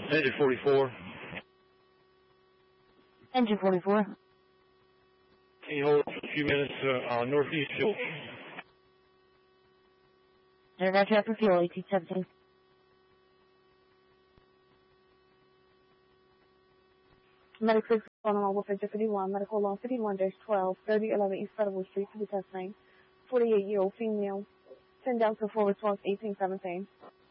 Engine 44. Engine 44. Can you hold for a few minutes on northeast fuel? Aircraft traffic fuel, 1817. Medic 6 on mobile Figure 51, medical law 51-12, 3011 East Federal Street, to be test name. 48-year-old female. 10 down to full response, 1817.